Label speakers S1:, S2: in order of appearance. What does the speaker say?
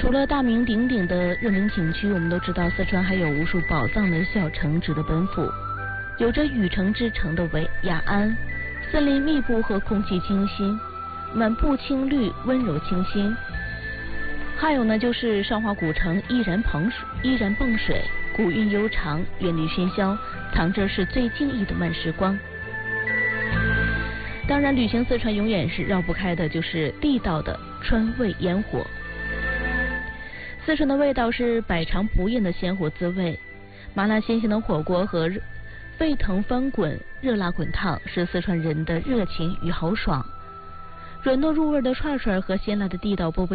S1: 除了大名鼎鼎的热门景区，我们都知道四川还有无数宝藏的小城值得奔赴。有着雨城之城的雅安，森林密布和空气清新，满布青绿，温柔清新。还有呢，就是上华古城依然蹦水，古韵悠长，远离喧嚣，藏着是最静谧的慢时光。当然，旅行四川永远是绕不开的就是地道的川味烟火。四川的味道是百尝不厌的鲜活滋味，麻辣鲜香的火锅和沸腾翻滚、热辣滚烫是四川人的热情与豪爽，软糯入味的串串和鲜辣的地道饽饽